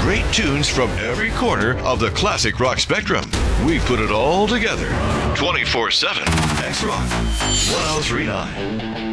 Great tunes from every corner of the classic rock spectrum. We put it all together. 24/7. X Rock 1039.